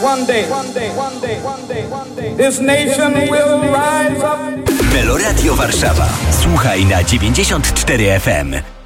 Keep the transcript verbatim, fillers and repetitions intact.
one day, one day, one day, one day, one day, this nation will rise up. Meloradio Warszawa. Słuchaj na dziewięćdziesiąt cztery F M.